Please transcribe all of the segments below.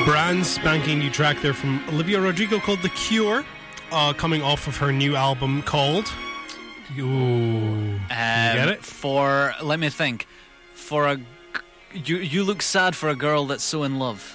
Brand spanking new track there from Olivia Rodrigo called The Cure, coming off of her new album called... Ooh, you get it? Let me think. You look sad for a girl that's so in love.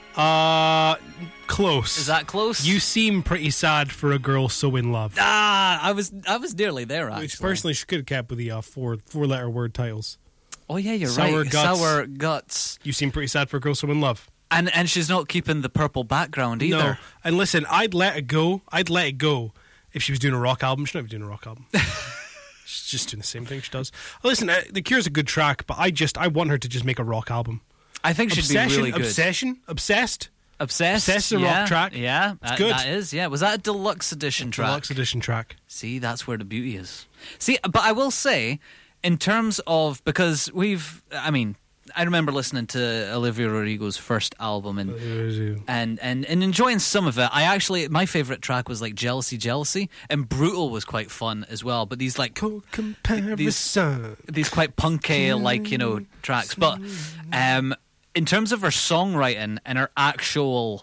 Close. Is that close? You seem pretty sad for a girl so in love. I was nearly there, actually. Which personally she could have kept with the four-letter word titles. Oh yeah, you're Sour right. Guts. Sour Guts. You seem pretty sad for a girl so in love. And she's not keeping the purple background either. No. And listen, I'd let it go if she was doing a rock album. She's not even doing a rock album. She's just doing the same thing she does. Listen, The Cure's a good track, but I want her to just make a rock album. I think she'd be really good. Obsessed Obsessed is a rock track. Yeah, it's good. That is, yeah. Was that a deluxe edition track? Deluxe edition track. See, that's where the beauty is. See, but I will say, in terms of, because I remember listening to Olivia Rodrigo's first album and enjoying some of it. My favourite track was like Jealousy, and Brutal was quite fun as well. But these like these quite punky tracks. But in terms of her songwriting and her actual,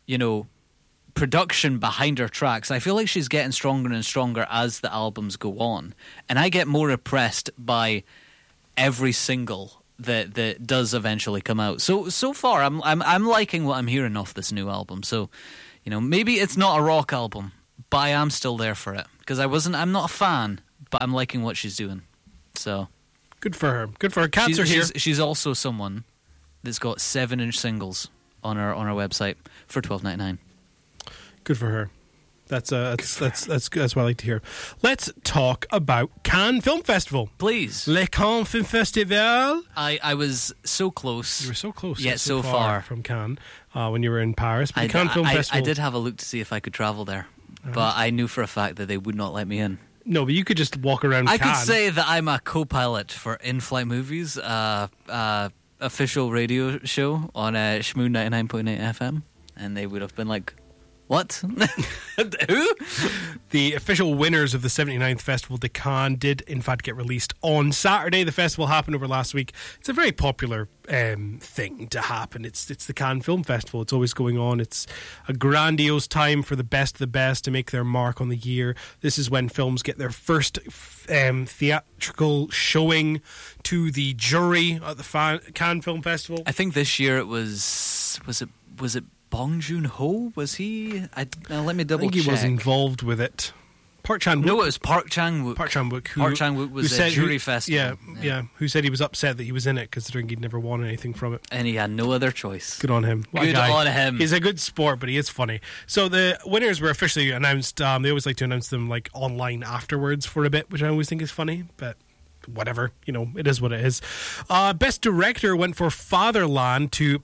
production behind her tracks, I feel like she's getting stronger and stronger as the albums go on, and I get more impressed by every single that does eventually come out. So far, I'm liking what I'm hearing off this new album. So, maybe it's not a rock album, but I am still there for it because I'm not a fan, but I'm liking what she's doing. So good for her. Good for her. Cats are here. She's also someone that's got 7-inch singles on her website for $12.99. Good for her. That's good. That's what I like to hear. Let's talk about Cannes Film Festival. Please. Le Cannes Film Festival. I was so close. You were so close. Yet so far from Cannes when you were in Paris. But Cannes Film Festival. I did have a look to see if I could travel there, but I knew for a fact that they would not let me in. No, but you could just walk around Cannes. I could say that I'm a co-pilot for In-Flight Movies, official radio show on Shmoo 99.8 FM, and they would have been like, what? Who? The official winners of the 79th Festival de Cannes did in fact get released on Saturday. The festival happened over last week. It's a very popular thing to happen. It's the Cannes Film Festival. It's always going on. It's a grandiose time for the best of the best to make their mark on the year. This is when films get their first theatrical showing to the jury at the Cannes Film Festival. I think this year it was it Bong Joon-ho? Was he? Let me double check. I think he was involved with it. Park Chan-wook. No, it was Park Chan-wook. Park Chan-wook. Park Chan-wook was a jury festival. Yeah. Who said he was upset that he was in it, considering he'd never won anything from it. And he had no other choice. Good on him. Good on him. He's a good sport, but he is funny. So the winners were officially announced. They always like to announce them like online afterwards for a bit, which I always think is funny, but whatever, it is what it is. Best director went for Fatherland to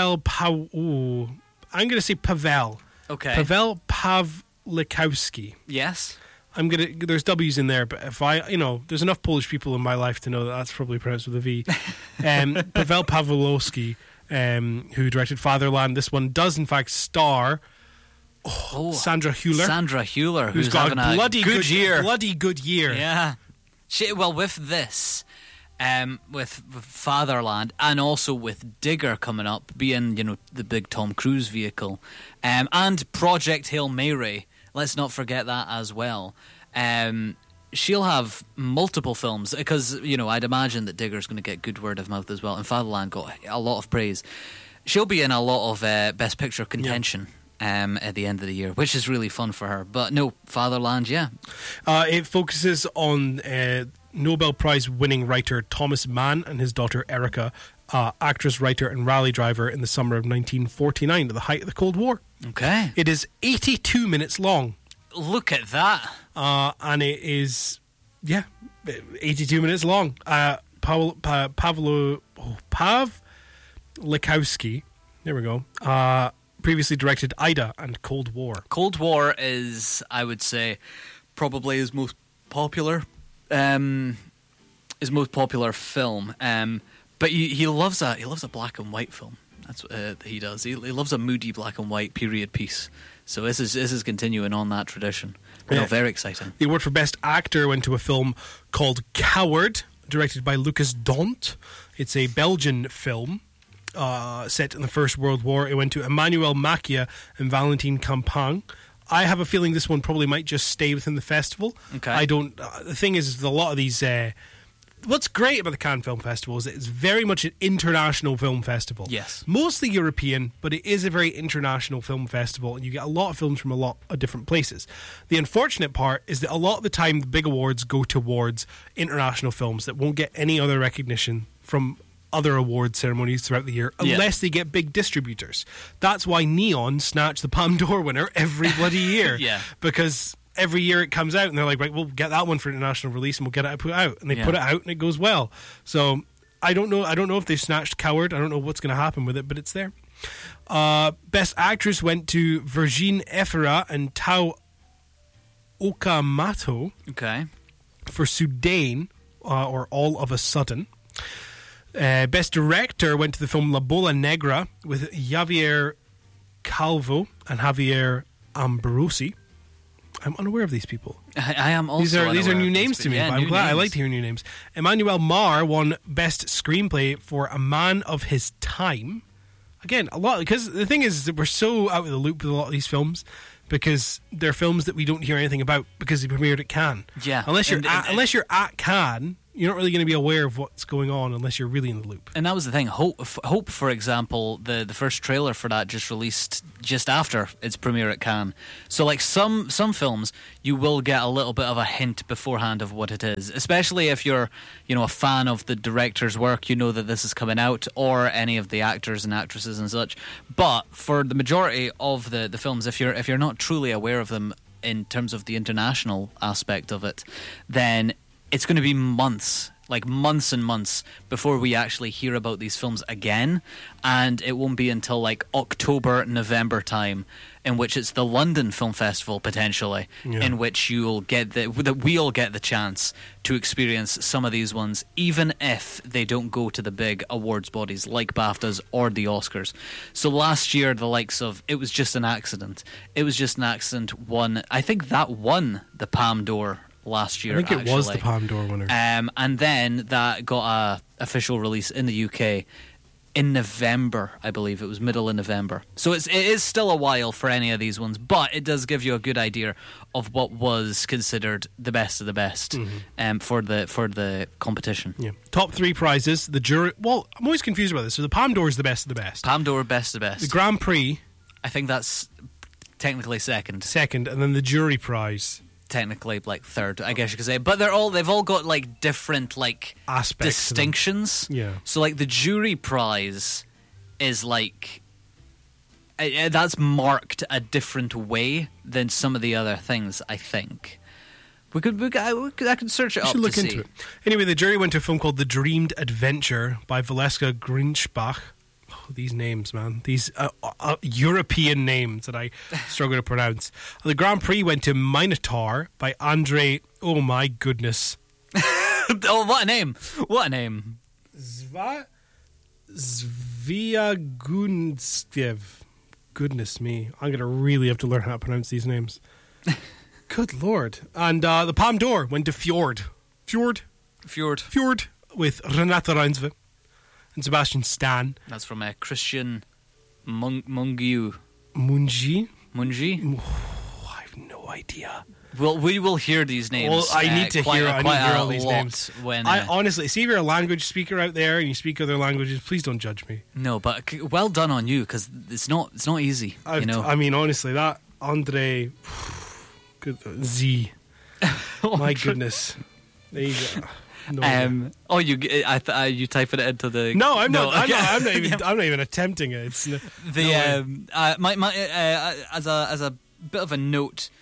I'm going to say Pavel. Okay. Pavel Pawlikowski. Yes. There's W's in there, but if there's enough Polish people in my life to know that that's probably pronounced with a V. Pavel Pawlikowski, who directed Fatherland. This one does in fact star Sandra Hüller. Sandra Hüller, who's got a bloody good year. Bloody good year. Yeah. With this, with Fatherland, and also with Digger coming up, being the big Tom Cruise vehicle, and Project Hail Mary. Let's not forget that as well. She'll have multiple films because I'd imagine that Digger's going to get good word of mouth as well, and Fatherland got a lot of praise. She'll be in a lot of Best Picture contention. Yeah. At the end of the year, which is really fun for her. But no, Fatherland, yeah. It focuses on Nobel Prize winning writer Thomas Mann and his daughter Erica, actress, writer and rally driver in the summer of 1949 at the height of the Cold War. Okay. It is 82 minutes long. Look at that. And it is, 82 minutes long. Pawlikowski, there we go, previously directed Ida and Cold War. Cold War is, I would say, probably his most popular film. But he loves a black and white film. That's what he does. He loves a moody black and white period piece. So this is continuing on that tradition. Very exciting. The award for Best Actor went to a film called Coward, directed by Lucas Dont. It's a Belgian film. set in the First World War. It went to Emmanuel Macchia and Valentin Campagne. I have a feeling this one probably might just stay within the festival. Okay. I don't. The thing is, a lot of these. What's great about the Cannes Film Festival is it's very much an international film festival. Yes. Mostly European, but it is a very international film festival, and you get a lot of films from a lot of different places. The unfortunate part is that a lot of the time the big awards go towards international films that won't get any other recognition from other award ceremonies throughout the year unless they get big distributors. That's why Neon snatched the Palme d'Or winner every bloody year. Yeah. Because every year it comes out and they're like, right, we'll get that one for international release and we'll get it put out. And they put it out and it goes well. So I don't know if they've snatched Coward. I don't know what's going to happen with it, but it's there. Best Actress went to Virginie Efira and Tao Okamoto for Soudain, or All of a Sudden. Best Director went to the film La Bola Negra with Javier Calvo and Javier Ambrosi. I'm unaware of these people. I am also These are new names to me, but I'm glad. I like to hear new names. Emmanuel Mar won Best Screenplay for A Man of His Time. Again, a lot, because the thing is that we're so out of the loop with a lot of these films because they're films that we don't hear anything about because they premiered at Cannes. Yeah. Unless you're at Cannes, you're not really going to be aware of what's going on unless you're really in the loop. And that was the thing. Hope, for example, the first trailer for that just released just after its premiere at Cannes. So, like some films, you will get a little bit of a hint beforehand of what it is. Especially if you're, a fan of the director's work, you know that this is coming out, or any of the actors and actresses and such. But for the majority of the films, if you're not truly aware of them in terms of the international aspect of it, then it's going to be months and months before we actually hear about these films again, and it won't be until like October, November time, in which it's the London Film Festival potentially, in which we'll get the chance to experience some of these ones, even if they don't go to the big awards bodies like BAFTAs or the Oscars. So last year, the likes of It Was Just an Accident. It Was Just an Accident won. I think that won the Palme d'Or last year. I think it was the Palme d'Or winner. And then that got a official release in the UK in November, I believe. It was middle of November. So it is still a while for any of these ones, but it does give you a good idea of what was considered the best of the best for the competition. Yeah. Top 3 prizes. The jury. Well, I'm always confused about this. So the Palme d'Or is the best of the best. Palme d'Or, best of the best. The Grand Prix. I think that's technically second. Second, and then the jury prize. Technically like third, I guess you could say, but they've all got like different like aspects, distinctions. Yeah. So like the jury prize is like that's marked a different way than some of the other things. I think I could search it up. Look to into see. it. Anyway, the jury went to a film called The Dreamed Adventure by Valeska Grinchbach. These names, man. These European names that I struggle to pronounce. The Grand Prix went to Minotaur by Andrei... Oh, my goodness. Oh, what a name. What a name. Zviagunstiev. Goodness me. I'm going to really have to learn how to pronounce these names. Good Lord. And the Palme d'Or went to Fjord with Renate Reinsve and Sebastian Stan. That's from Christian Mungiu. Mungi? Oh, I have no idea. Well, we will hear these names. Well, I need to hear all these names. I honestly, see if you're a language speaker out there and you speak other languages, please don't judge me. No, but well done on you, because it's not easy. I mean, honestly, that Andre Z. My goodness. There you go. No, you typing it into the? No, I'm not. Okay. I'm not even attempting it. It's as a bit of a note,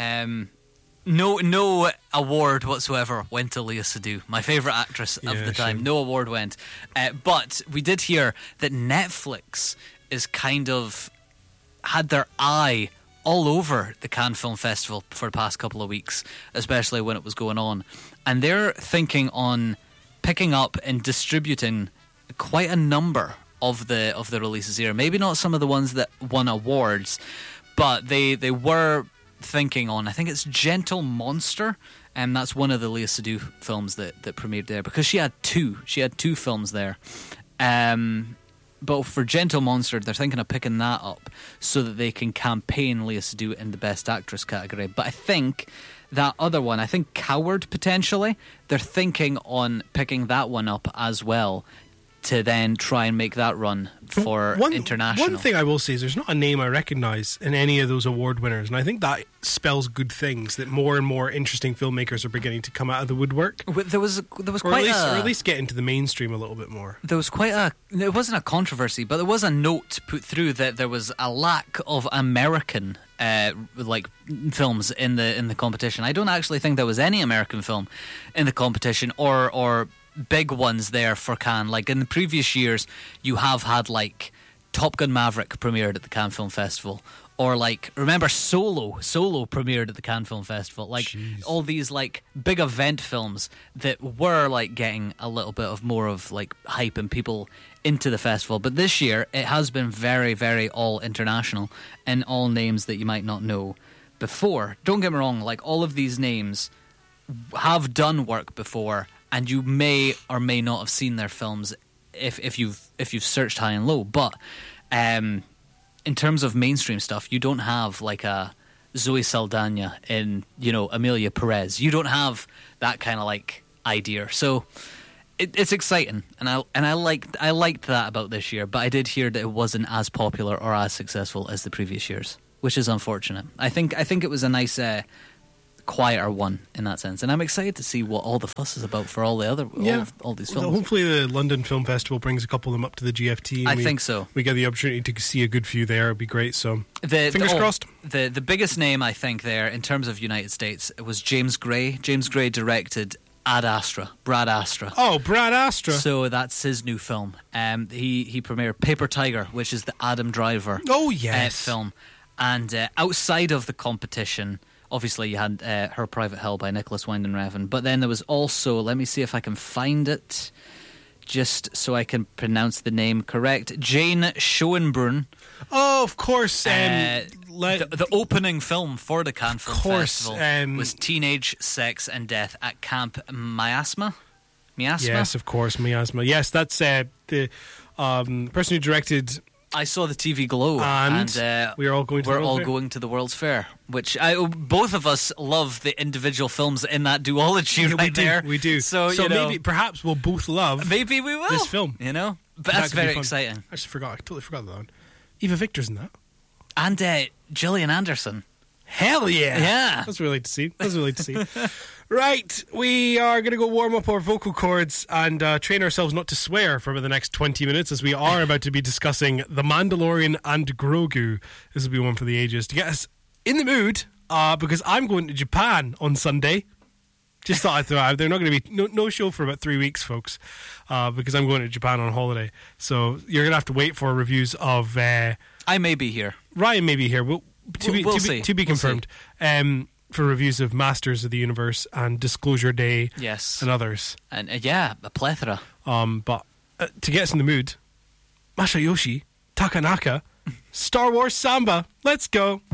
no award whatsoever went to Léa Seydoux, my favourite actress of the time. Sure. No award went, but we did hear that Netflix is kind of had their eye all over the Cannes Film Festival for the past couple of weeks, especially when it was going on. And they're thinking on picking up and distributing quite a number of the releases here. Maybe not some of the ones that won awards, but they were thinking on, I think it's Gentle Monster, and that's one of the Léa Seydoux films that premiered there, because she had two films there. But for Gentle Monster, they're thinking of picking that up so that they can campaign Léa Seydoux in the Best Actress category. But I think that other one, I think Coward potentially, they're thinking on picking that one up as well to then try and make that run for international. One thing I will say is there's not a name I recognise in any of those award winners, and I think that spells good things, that more and more interesting filmmakers are beginning to come out of the woodwork. There was or quite at least get into the mainstream a little bit more. There was it wasn't a controversy, but there was a note put through that there was a lack of American films in the competition. I don't actually think there was any American film in the competition or big ones there for Cannes. Like in the previous years, you have had like Top Gun Maverick premiered at the Cannes Film Festival, or like remember Solo premiered at the Cannes Film Festival. Like Jeez. All these like big event films that were like getting a little bit of more of like hype and people into the festival. But this year it has been very, very all international and all names that you might not know before. Don't get me wrong, like all of these names have done work before, and you may or may not have seen their films if you've searched high and low. But in terms of mainstream stuff, you don't have like a Zoe Saldana in Emilia Perez. You don't have that kind of like idea. So it's exciting, and I liked that about this year. But I did hear that it wasn't as popular or as successful as the previous years, which is unfortunate. I think it was a nice. Quieter one in that sense, and I'm excited to see what all the fuss is about for all the other all these films. Hopefully the London Film Festival brings a couple of them up to the GFT. I think so. We get the opportunity to see a good few there. It'd be great. So fingers crossed. The biggest name I think there in terms of United States was James Gray. James Gray directed Ad Astra, Brad Astra. Oh, Brad Astra. So that's his new film. He premiered Paper Tiger, which is the Adam Driver film. And outside of the competition, obviously you had Her Private Hell by Nicholas Winding Refn, but then there was also, let me see if I can find it, just so I can pronounce the name correct, Jane Schoenbrunn. Oh, of course. The opening film for the Cannes Film Festival was Teenage Sex and Death at Camp Miasma. Yes, of course, Miasma. Yes, that's the person who directed... I saw the TV Glow, and we're all going to the World's Fair, which both of us love the individual films in that duology there. We do. So maybe perhaps we'll both love. Maybe we will this film. But that's very exciting. I totally forgot that one. Eva Victor's in that, and Gillian Anderson. Hell yeah! Yeah, that's really to see. Right, we are going to go warm up our vocal cords and train ourselves not to swear for the next 20 minutes, as we are about to be discussing The Mandalorian and Grogu. This will be one for the ages. To get us in the mood, because I'm going to Japan on Sunday. Just thought I'd throw it out there. Not going to be no show for about 3 weeks, folks, because I'm going to Japan on holiday. So you're going to have to wait for reviews of... I may be here. Ryan may be here. To be confirmed. For reviews of Masters of the Universe and Disclosure Day, yes, and others, and a plethora. But to get us in the mood, Masayoshi Takanaka, Star Wars Samba. Let's go.